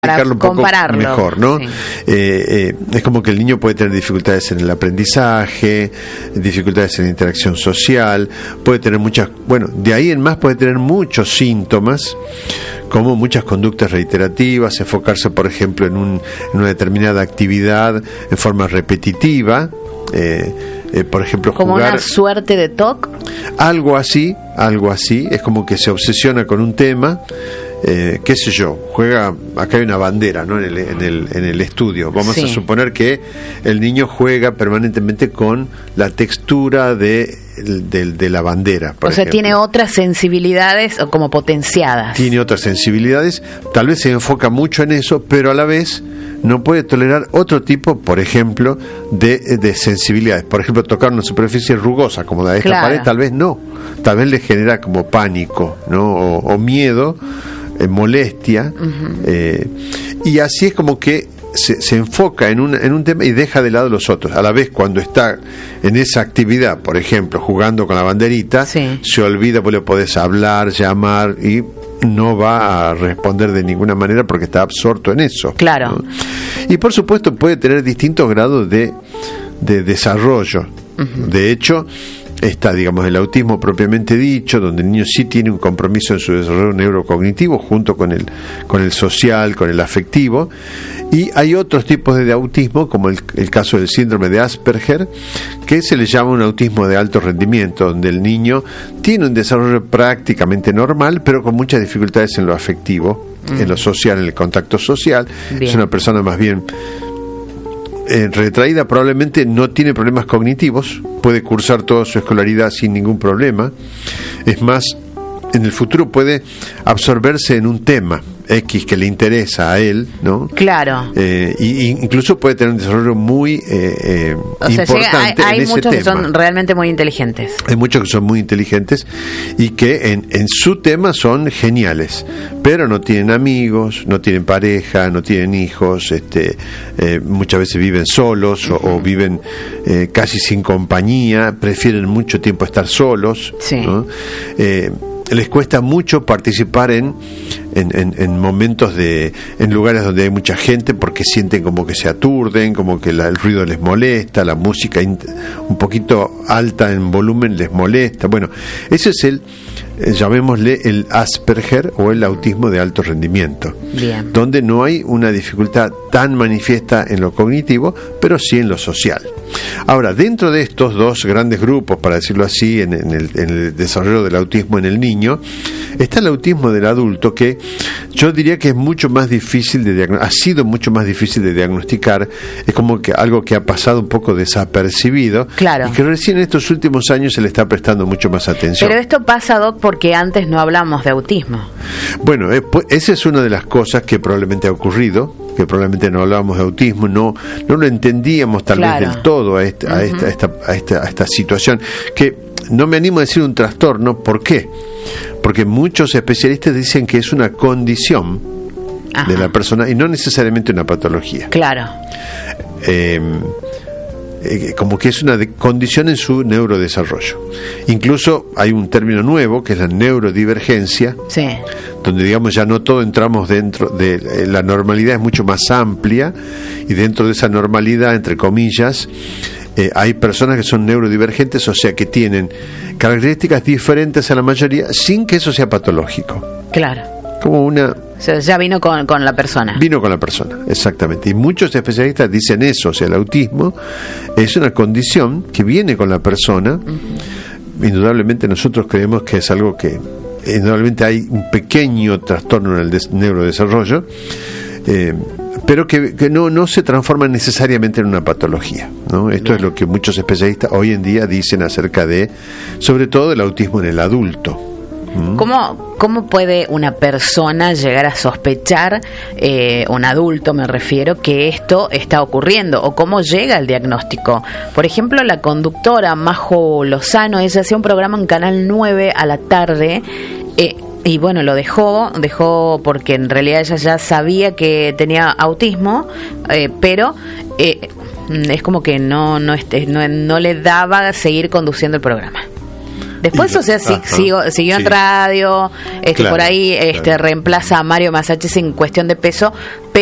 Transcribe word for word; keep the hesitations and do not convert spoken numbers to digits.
explicarlo un poco compararlo, mejor, ¿no? Sí. Eh, eh, es como que el niño puede tener dificultades en el aprendizaje, dificultades en la interacción social, puede tener muchas, bueno, de ahí en más puede tener muchos síntomas, como muchas conductas reiterativas, enfocarse, por ejemplo, en, un, en una determinada actividad en forma repetitiva, eh, eh, por ejemplo, como jugar, una suerte de T O C. algo así, algo así, es como que se obsesiona con un tema. Eh, qué sé yo, juega, acá hay una bandera, ¿no? en, el, en, el, en el estudio, vamos Sí. a suponer que el niño juega permanentemente con la textura de, de, de la bandera, por O sea, ejemplo. tiene otras sensibilidades o como potenciadas. Tiene otras sensibilidades, tal vez se enfoca mucho en eso, pero a la vez no puede tolerar otro tipo, por ejemplo, de, de sensibilidades. Por ejemplo, tocar una superficie rugosa como la de esta Claro. pared, tal vez no, tal vez le genera como pánico, ¿no? o, o miedo, eh, molestia, uh-huh. eh, y así es como que se, se enfoca en un, en un tema y deja de lado los otros. A la vez, cuando está en esa actividad, por ejemplo, jugando con la banderita, sí. se olvida, pues le podés hablar, llamar y no va a responder de ninguna manera porque está absorto en eso. Claro. ¿no? Y por supuesto puede tener distintos grados de, de desarrollo. Uh-huh. De hecho, está, digamos, el autismo propiamente dicho, donde el niño sí tiene un compromiso en su desarrollo neurocognitivo junto con el, con el social, con el afectivo. Y hay otros tipos de autismo, como el, el caso del síndrome de Asperger, que se le llama un autismo de alto rendimiento, donde el niño tiene un desarrollo prácticamente normal, pero con muchas dificultades en lo afectivo, mm. en lo social, en el contacto social. Bien. Es una persona más bien eh, retraída, probablemente no tiene problemas cognitivos, puede cursar toda su escolaridad sin ningún problema. Es más, en el futuro puede absorberse en un tema X que le interesa a él, ¿no? Claro. Eh, y, y incluso puede tener un desarrollo muy eh, eh, o sea, importante llega, hay, hay en ese muchos tema. que son realmente muy inteligentes. Hay muchos que son muy inteligentes y que en, en su tema son geniales, pero no tienen amigos, no tienen pareja, no tienen hijos, este, eh, muchas veces viven solos o, o viven eh, casi sin compañía, prefieren mucho tiempo estar solos, sí. ¿no? Eh, les cuesta mucho participar en, en, en, en momentos de, en lugares donde hay mucha gente, porque sienten como que se aturden, como que la, el ruido les molesta, la música in, un poquito alta en volumen les molesta. Bueno, ese es el, eh, llamémosle el Asperger o el autismo de alto rendimiento. Bien. Donde no hay una dificultad tan manifiesta en lo cognitivo, pero sí en lo social. Ahora, dentro de estos dos grandes grupos, para decirlo así, en, en, el, en el desarrollo del autismo en el niño, está el autismo del adulto, que yo diría que es mucho más difícil de diagnosticar, ha sido mucho más difícil de diagnosticar, es como que algo que ha pasado un poco desapercibido, claro. y que recién en estos últimos años se le está prestando mucho más atención. Pero esto pasa, Doc, porque antes no hablamos de autismo. Bueno, eh, pues, esa es una de las cosas que probablemente ha ocurrido, que probablemente no hablábamos de autismo, no no lo entendíamos tal claro. vez del todo a esta, uh-huh. a, esta, a, esta, a, esta, a esta situación, que no me animo a decir un trastorno. ¿Por qué? Porque muchos especialistas dicen que es una condición Ajá. de la persona y no necesariamente una patología. Claro. Eh, eh, como que es una de, condición en su neurodesarrollo. Incluso hay un término nuevo que es la neurodivergencia, sí. donde, digamos, ya no todo entramos dentro de eh, la normalidad, es mucho más amplia, y dentro de esa normalidad, entre comillas, eh, hay personas que son neurodivergentes, o sea que tienen características diferentes a la mayoría sin que eso sea patológico. Claro. Como una... O sea, ya vino con, con la persona. Vino con la persona, exactamente. Y muchos especialistas dicen eso, o sea, el autismo es una condición que viene con la persona. Uh-huh. Indudablemente nosotros creemos que es algo que... Indudablemente hay un pequeño trastorno en el des- neurodesarrollo, eh, pero que, que no, no se transforma necesariamente en una patología, ¿no? Esto Bien. Es lo que muchos especialistas hoy en día dicen acerca de, sobre todo, el autismo en el adulto. ¿Cómo, ¿Cómo puede una persona llegar a sospechar, eh, un adulto me refiero, que esto está ocurriendo? ¿O cómo llega el diagnóstico? Por ejemplo, la conductora Majo Lozano, ella hacía un programa en Canal nueve a la tarde, eh, y bueno, lo dejó, dejó porque en realidad ella ya sabía que tenía autismo, eh, pero... Eh, es como que no, no, este, no, no le daba seguir conduciendo el programa. Después, Y- o sea, sí, ajá, siguió, siguió en sí. radio, este, Claro, por ahí este, claro. reemplaza a Mario Masachis en cuestión de peso,